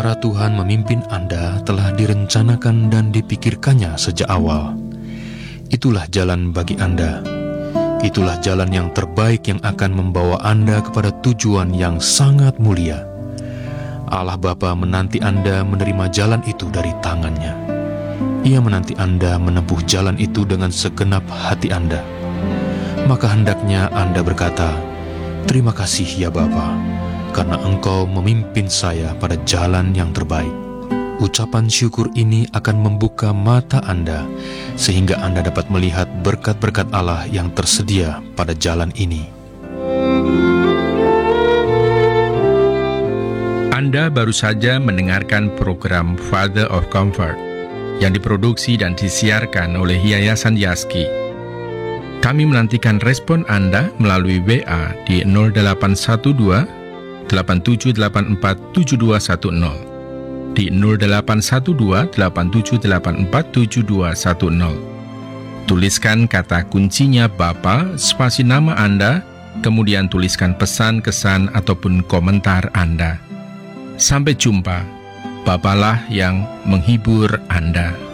cara Tuhan memimpin Anda telah direncanakan dan dipikirkannya sejak awal. Itulah jalan bagi Anda. Itulah jalan yang terbaik yang akan membawa Anda kepada tujuan yang sangat mulia. Allah Bapa menanti Anda menerima jalan itu dari tangannya. Ia menanti Anda menempuh jalan itu dengan segenap hati Anda. Maka hendaknya Anda berkata, "Terima kasih ya Bapa, karena Engkau memimpin saya pada jalan yang terbaik." Ucapan syukur ini akan membuka mata Anda, sehingga Anda dapat melihat berkat-berkat Allah yang tersedia pada jalan ini. Anda baru saja mendengarkan program Father of Comfort yang diproduksi dan disiarkan oleh Yayasan Yaski. Kami menantikan respon Anda melalui WA di 0812 8784 7210, di 0812 8784 7210. Tuliskan kata kuncinya Bapa, spasi nama Anda, kemudian tuliskan pesan, kesan, ataupun komentar Anda. Sampai jumpa. Bapalah yang menghibur Anda.